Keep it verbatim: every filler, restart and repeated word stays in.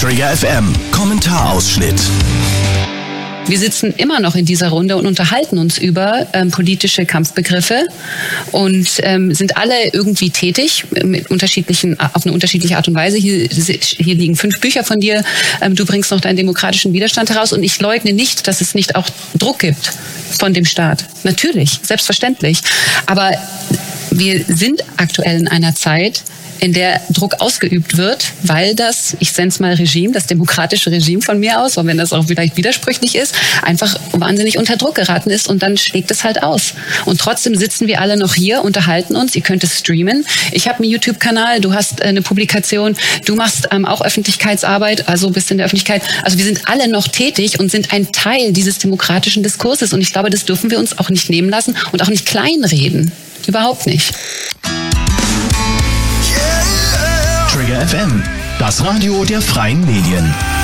Trigger F M, Kommentarausschnitt. Wir sitzen immer noch in dieser Runde und unterhalten uns über ähm, politische Kampfbegriffe und ähm, sind alle irgendwie tätig mit unterschiedlichen, auf eine unterschiedliche Art und Weise. Hier, hier liegen fünf Bücher von dir. Ähm, du bringst noch deinen demokratischen Widerstand heraus und ich leugne nicht, dass es nicht auch Druck gibt von dem Staat. Natürlich, selbstverständlich. Aber wir sind aktuell in einer Zeit, in der Druck ausgeübt wird, weil das, ich nenne es mal Regime, das demokratische Regime von mir aus, auch wenn das auch vielleicht widersprüchlich ist, einfach wahnsinnig unter Druck geraten ist und dann schlägt es halt aus. Und trotzdem sitzen wir alle noch hier, unterhalten uns, ihr könnt es streamen. Ich habe einen YouTube-Kanal, du hast eine Publikation, du machst ähm, auch Öffentlichkeitsarbeit, also bist in der Öffentlichkeit. Also wir sind alle noch tätig und sind ein Teil dieses demokratischen Diskurses und ich glaube, das dürfen wir uns auch nicht nehmen lassen und auch nicht kleinreden. Überhaupt nicht. Trigger F M, das Radio der freien Medien.